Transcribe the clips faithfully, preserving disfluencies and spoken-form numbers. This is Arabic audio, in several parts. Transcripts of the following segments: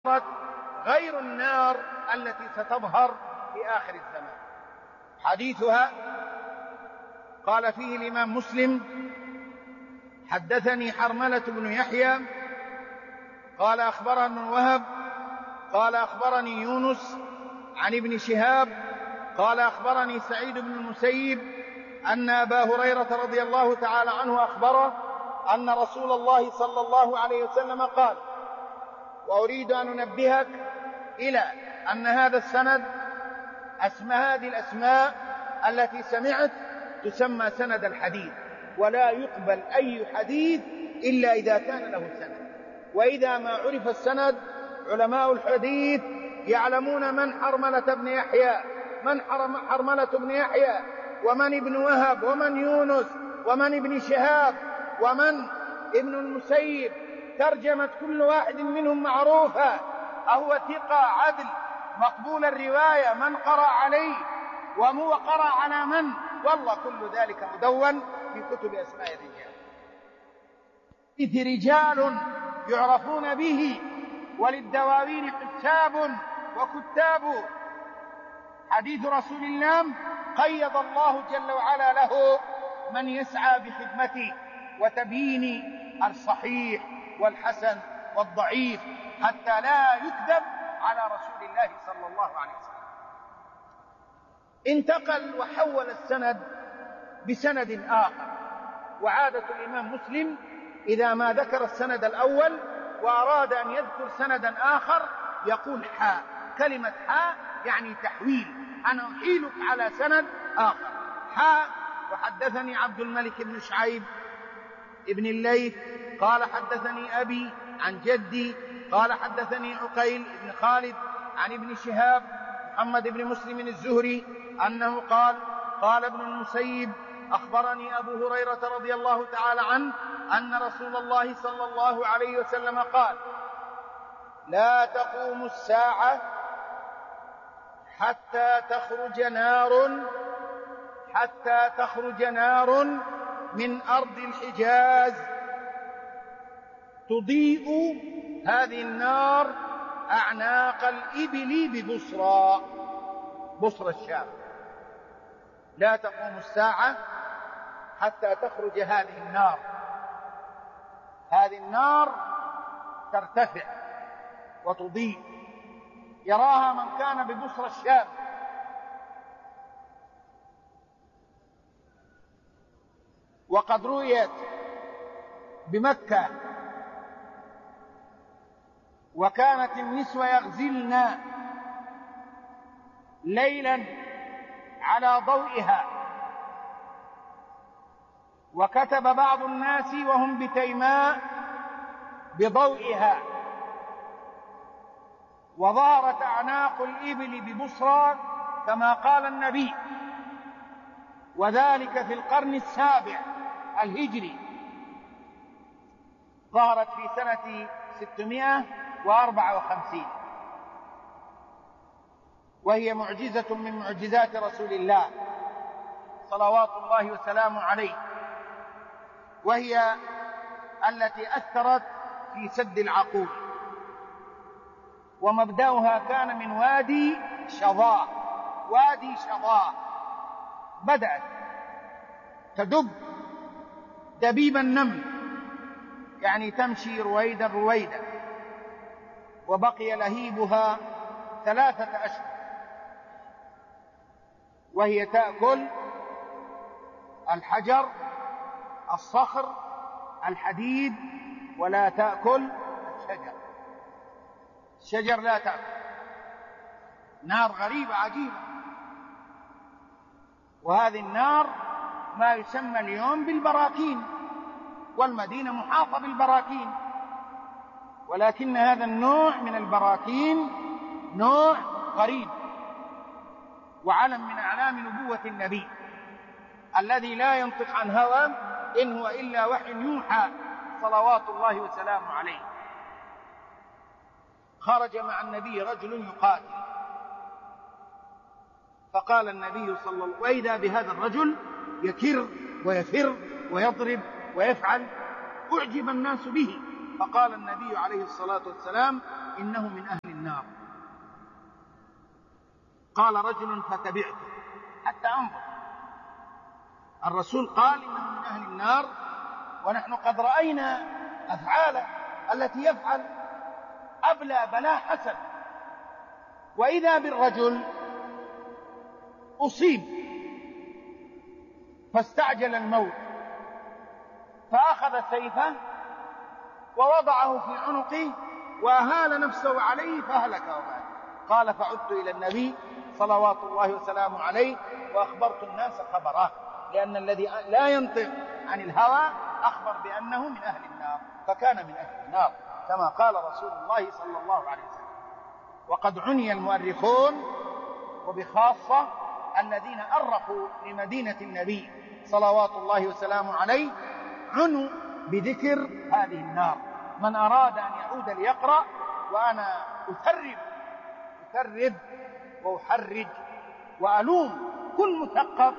غير النار التي ستظهر في آخر الزمان. حديثها قال فيه الإمام مسلم: حدثني حرملة بن يحيى قال أخبرنا ابن وهب قال أخبرني يونس عن ابن شهاب قال أخبرني سعيد بن المسيب أن أبا هريرة رضي الله تعالى عنه أخبره أن رسول الله صلى الله عليه وسلم قال: وأريد أن أنبهك إلى أن هذا السند أسمى هذه الأسماء التي سمعت تسمى سند الحديث، ولا يقبل أي حديث إلا إذا كان له سند. وإذا ما عرف السند علماء الحديث يعلمون من حرملة بن يحيى من حرملة بن يحيى ومن ابن وهب ومن يونس ومن ابن شهاب ومن ابن المسيب. ترجمة كل واحد منهم معروفة، أهو ثقة عدل مقبول الرواية، من قرأ عليه ومو قرأ على من، والله كل ذلك مدون في كتب أسماء الرجال. إذ رجال يعرفون به وللدواوين حساب وكتاب. حديث رسول الله قيض الله جل وعلا له من يسعى بخدمته وتبيين الصحيح والحسن والضعيف حتى لا يكذب على رسول الله صلى الله عليه وسلم. انتقل وحول السند بسند آخر. وعادة الإمام مسلم إذا ما ذكر السند الأول وأراد أن يذكر سندا آخر يقول حاء. كلمة حاء يعني تحويل، أنا أحيلك على سند آخر. حاء: وحدثني عبد الملك بن شعيب ابن الليث قال حدثني أبي عن جدي قال حدثني عقيل بن خالد عن ابن شهاب محمد بن مسلم الزهري أنه قال: قال ابن المسيب: أخبرني أبو هريرة رضي الله تعالى عنه أن رسول الله صلى الله عليه وسلم قال: لا تقوم الساعة حتى تخرج نار حتى تخرج نار من أرض الحجاز تضيء هذه النار أعناق الإبل ببصرى، بصرى الشام. لا تقوم الساعة حتى تخرج هذه النار. هذه النار ترتفع وتضيء، يراها من كان ببصرى الشام. وقد رؤيت بمكة، وكانت النسوة يغزلن ليلا على ضوئها. وكتب بعض الناس وهم بتيماء بضوئها. وظهرت أعناق الإبل ببصرى كما قال النبي، وذلك في القرن السابع الهجري. ظهرت في سنة ستمائة وأربعة وخمسين، وهي معجزة من معجزات رسول الله صلوات الله وسلامه عليه، وهي التي أثرت في سد العقول. ومبدأها كان من وادي شظاء. وادي شظاء بدأت تدب دبيب النمل، يعني تمشي رويدا رويدا، وبقي لهيبها ثلاثة أشهر، وهي تأكل الحجر الصخر الحديد، ولا تأكل الشجر. الشجر لا تأكل. نار غريبة عجيبة. وهذه النار ما يسمى اليوم بالبراكين، والمدينة محاطة بالبراكين، ولكن هذا النوع من البراكين نوع غريب، وعلم من أعلام نبوة النبي الذي لا ينطق عن هوى إن هو إلا وحي يوحى صلوات الله وسلامه عليه. خرج مع النبي رجل يقاتل، فقال النبي صلى الله عليه وسلم: وإذا بهذا الرجل يكر ويفر ويضرب ويفعل، أعجب الناس به. فقال النبي عليه الصلاة والسلام: إنه من أهل النار. قال رجل فتبعته حتى أنظر. الرسول قال إنه من أهل النار، ونحن قد رأينا أفعاله التي يفعل أبلى بلاء حسن. وإذا بالرجل أصيب فاستعجل الموت، فأخذ سيفه ووضعه في عنقه وأهال نفسه عليه فهلك ومات. قال فعدت إلى النبي صلوات الله وسلامه عليه وأخبرت الناس خبره، لأن الذي لا ينطق عن الهوى أخبر بأنه من أهل النار، فكان من أهل النار كما قال رسول الله صلى الله عليه وسلم. وقد عني المؤرخون وبخاصة الذين أرخوا لمدينة النبي صلوات الله وسلامه عليه عنوا بذكر هذه النار. من أراد أن يعود ليقرأ، وأنا أثرب أثرب وأحرج وألوم كل مثقف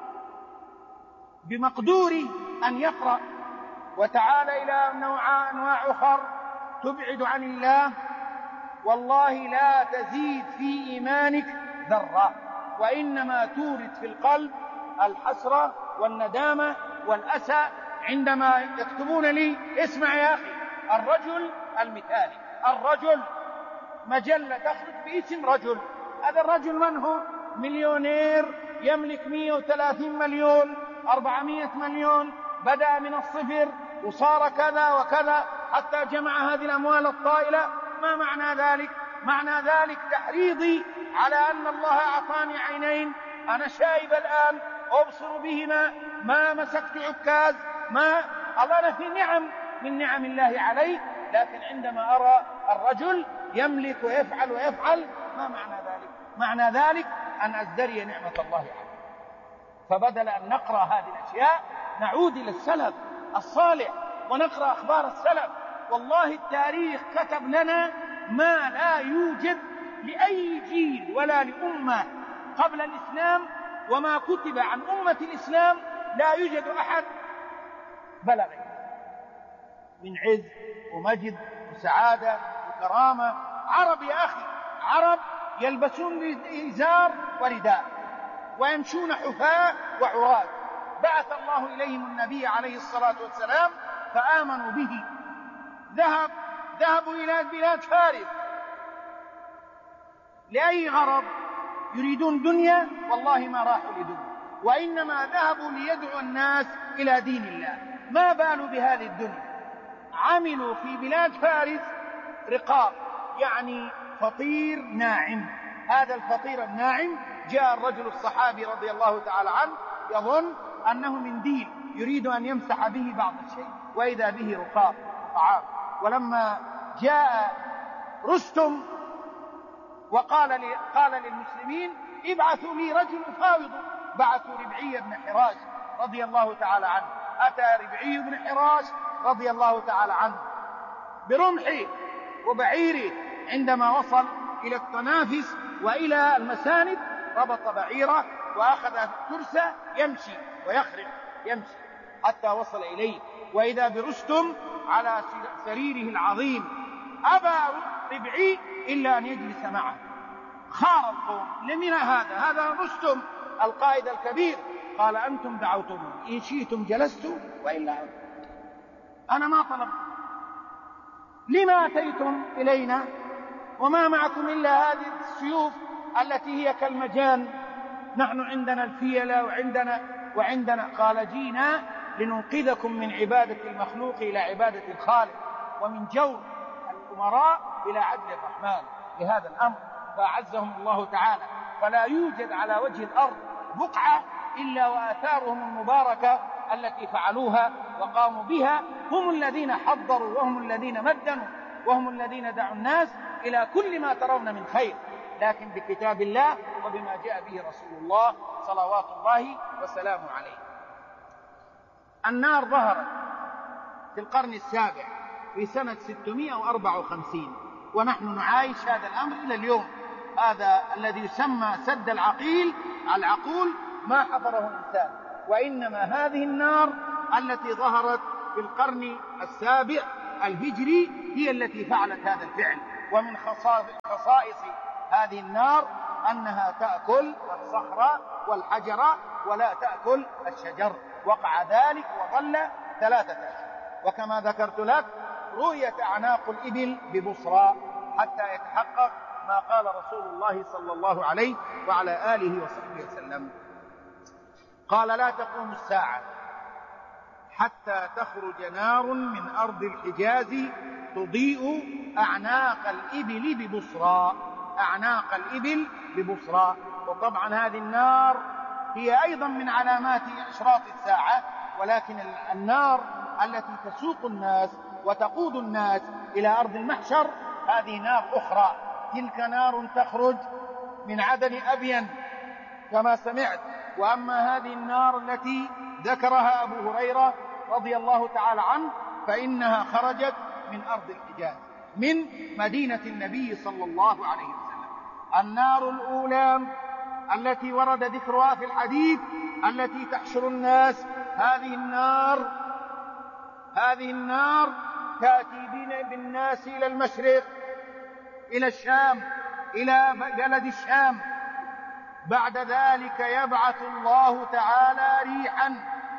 بمقدوري أن يقرأ. وتعال إلى أنواع أنواع أخر تبعد عن الله، والله لا تزيد في إيمانك ذرة، وإنما تورد في القلب الحسرة والندامة والأسى. عندما يكتبون لي اسمع يا أخي، الرجل المثالي، الرجل مجلة تخرج باسم رجل، هذا الرجل من هو؟ مليونير يملك مئة وثلاثين مليون، أربعمائة مليون، بدأ من الصفر وصار كذا وكذا حتى جمع هذه الأموال الطائلة. ما معنى ذلك؟ معنى ذلك تحريضي على أن الله أعطاني عينين أنا شايب الآن أبصر بهما، ما مسكت عكاز، ما أنا في نعم من نعم الله علي. لكن عندما أرى الرجل يملك ويفعل ويفعل، ما معنى ذلك؟ معنى ذلك أن أزدري نعمة الله عليه. فبدل أن نقرأ هذه الأشياء نعود إلى السلف الصالح ونقرأ أخبار السلف. والله التاريخ كتب لنا ما لا يوجد لأي جيل ولا لأمة قبل الإسلام، وما كتب عن أمة الإسلام لا يوجد أحد بلغ من عز ومجد وسعادة وكرامة. عرب يا أخي، عرب يلبسون إزار ورداء ويمشون حفاة وعراة، بعث الله إليهم النبي عليه الصلاة والسلام فآمنوا به. ذهب ذهبوا إلى بلاد فارس لأي غرض؟ يريدون دنيا؟ والله ما راحوا لدنيا، وإنما ذهبوا ليدعوا الناس إلى دين الله. ما بالوا بهذه الدنيا؟ عملوا في بلاد فارس رقاب، يعني فطير ناعم. هذا الفطير الناعم جاء الرجل الصحابي رضي الله تعالى عنه يظن أنه منديل يريد أن يمسح به بعض الشيء، وإذا به رقاب طعام. ولما جاء رستم وقال لي قال للمسلمين ابعثوا لي رجل أفاوض، بعثوا ربعي بن حراش رضي الله تعالى عنه. أتى ربعي بن حراش رضي الله تعالى عنه برمحه وبعيره، عندما وصل إلى التنافس وإلى المساند ربط بعيره وأخذ كرسة يمشي ويخرج يمشي حتى وصل إليه، وإذا برستم على سريره العظيم. أبى ربعي إلا أن يجلس معه. خار القوم، لمن هذا؟ هذا رستم القائد الكبير. قال أنتم دعوتم، إن شئتم جلست وإلا أنا ما طلبت. لما أتيتم إلينا وما معكم إلا هذه السيوف التي هي كالمجان؟ نحن عندنا الفيلة وعندنا وعندنا قال جينا لننقذكم من عبادة المخلوق إلى عبادة الخالق، ومن جور الأمراء إلى عدل الرحمن. لهذا الأمر فأعزهم الله تعالى، فلا يوجد على وجه الأرض بقعة إلا وآثارهم المباركة التي فعلوها وقاموا بها. هم الذين حضروا وهم الذين مدنوا وهم الذين دعوا الناس إلى كل ما ترون من خير، لكن بكتاب الله وبما جاء به رسول الله صلوات الله وسلامه عليه. النار ظهرت في القرن السابع في سنة ستمائة وأربعة وخمسين، ونحن نعايش هذا الأمر إلى اليوم. هذا الذي يسمى سد العقيل العقول ما حفره الإنسان، وإنما هذه النار التي ظهرت في القرن السابع الهجري هي التي فعلت هذا الفعل. ومن خصائص هذه النار أنها تأكل الصخر والحجر ولا تأكل الشجر. وقع ذلك وظل ثلاثة أشهر. وكما ذكرت لك رؤية أعناق الإبل ببصرى حتى يتحقق ما قال رسول الله صلى الله عليه وعلى آله وصحبه وسلم. قال لا تقوم الساعة حتى تخرج نار من أرض الحجاز تضيء أعناق الإبل ببصرى. أعناق الإبل ببصرى. وطبعا هذه النار هي أيضا من علامات إشراط الساعة، ولكن النار التي تسوق الناس وتقود الناس إلى أرض المحشر هذه نار أخرى. تلك نار تخرج من عدن أبين كما سمعت. وأما هذه النار التي ذكرها أبو هريرة رضي الله تعالى عنه فإنها خرجت من أرض الحجاز من مدينة النبي صلى الله عليه وسلم. النار الأولى التي ورد ذكرها في الحديث التي تحشر الناس، هذه النار هذه النار تأتي بالناس إلى المشرق، إلى الشام، إلى بلد الشام. بعد ذلك يبعث الله تعالى ريحا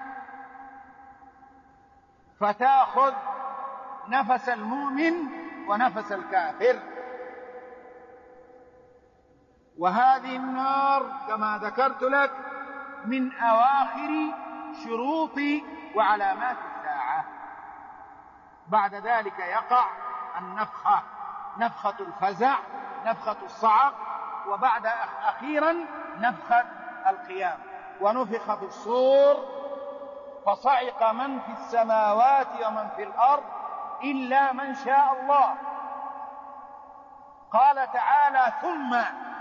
فتأخذ نفس المؤمن ونفس الكافر. وهذه النار كما ذكرت لك من أواخر شروط وعلامات الساعة. بعد ذلك يقع النفخة، نفخة الفزع، نفخة الصعق، وبعد أخيرا نفخة القيام. ونفخ في الصور فصعق من في السماوات ومن في الأرض إلا من شاء الله. قال تعالى ثم،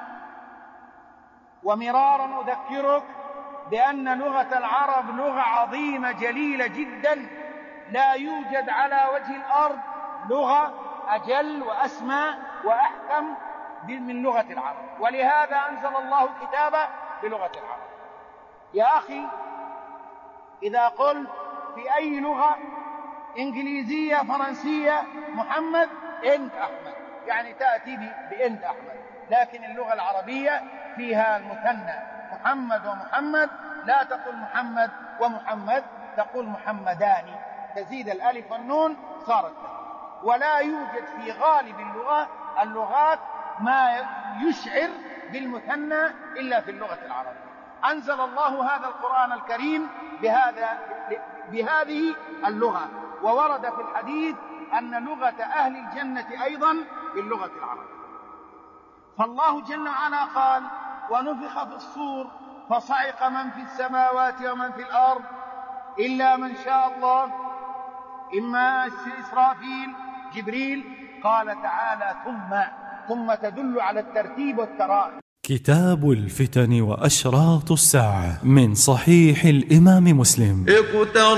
ومرارا أذكرك بأن لغة العرب لغة عظيمة جليلة جدا، لا يوجد على وجه الأرض لغة أجل وأسمى وأحكم من لغة العرب، ولهذا أنزل الله كتابه بلغة العرب. يا أخي إذا قلت في أي لغة، إنجليزية، فرنسية، محمد، أنت أحمد، يعني تأتي بأنت أحمد. لكن اللغة العربية فيها المثنى محمد ومحمد، لا تقول محمد ومحمد، تقول محمدان، تزيد الألف والنون صارت. ولا يوجد في غالب اللغة اللغات ما يشعر بالمثنى إلا في اللغة العربية. أنزل الله هذا القرآن الكريم بهذا بهذه اللغة. وورد في الحديث أن لغة أهل الجنة أيضا باللغة العربية. فالله جل وعلا قال ونفخ في الصور فصعق من في السماوات ومن في الأرض إلا من شاء الله، إما إسرافيل، جبريل. قال تعالى ثم، ثم تدل على الترتيب والتراء. كتاب الفتن وأشراط الساعة من صحيح الإمام مسلم.